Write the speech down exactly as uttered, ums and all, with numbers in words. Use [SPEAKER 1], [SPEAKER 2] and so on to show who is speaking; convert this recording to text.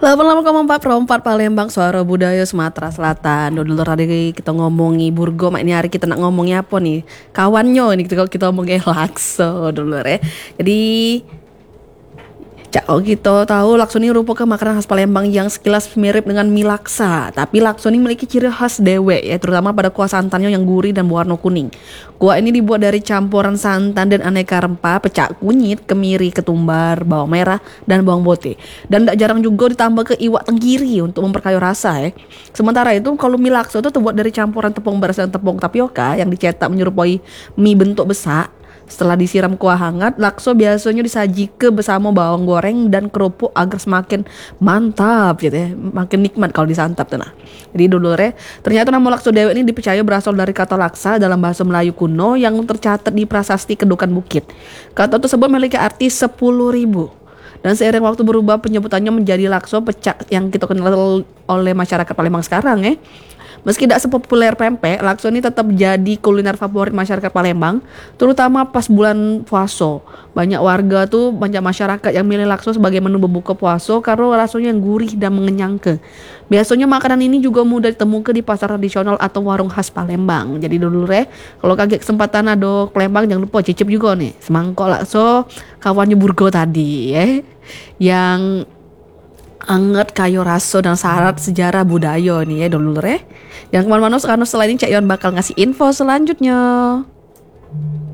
[SPEAKER 1] delapan puluh lima koma empat Pro empat Palembang, suara budaya Sumatera Selatan. Dulu tadi kita ngomongi Burgo, mak ini hari kita nak ngomongnya apa nih? Kawannya ini kita kita ngomongin lakso dulu ya. Jadi Cak, oh kita tahu lakso ini merupakan makanan khas Palembang yang sekilas mirip dengan mie laksa. Tapi lakso ini memiliki ciri khas dewe ya, terutama pada kuah santannya yang gurih dan berwarna kuning. Kuah ini dibuat dari campuran santan dan aneka rempah, pecak kunyit, kemiri, ketumbar, bawang merah, dan bawang putih. Dan tidak jarang juga ditambah ke iwak tenggiri untuk memperkaya rasa ya. Sementara itu kalau mie lakso itu terbuat dari campuran tepung beras dan tepung tapioka yang dicetak menyerupai mie bentuk besar. Setelah disiram kuah hangat, lakso biasanya disajikan bersama bawang goreng dan kerupuk agar semakin mantap gitu ya, makin nikmat kalau disantap tuh nah. Jadi dulu re, ternyata nama lakso dewe ini dipercaya berasal dari kata laksa dalam bahasa Melayu kuno yang tercatat di prasasti Kedukan Bukit. Kata tersebut memiliki arti sepuluh ribu. Dan seiring waktu berubah penyebutannya menjadi lakso pecak yang kita kenal oleh masyarakat Palembang sekarang ya. Meski tidak sepopuler pempek, lakso ini tetap jadi kuliner favorit masyarakat Palembang, terutama pas bulan puasa. Banyak warga tuh, banyak masyarakat yang milih lakso sebagai menu berbuka puasa karena rasanya yang gurih dan mengenyangkan. Biasanya makanan ini juga mudah ditemukan di pasar tradisional atau warung khas Palembang. Jadi dulu re, kalau kaget kesempatan ada Palembang jangan lupa cicip juga nih semangkok lakso kawannya Burgo tadi ya, yang anget kayu raso dan syarat sejarah budaya nih ya dulu re. Yang kemana-mana sekarang selain ini Cak Yon bakal ngasih info selanjutnya.